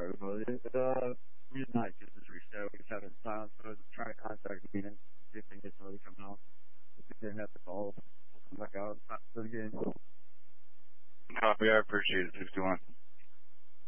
Well, reason I just reached out, we just haven't silence, but I was trying to contact me and see if they can get somebody coming out. If they didn't have to call, we'll come back out. Not again. Copy, I appreciate it, 61.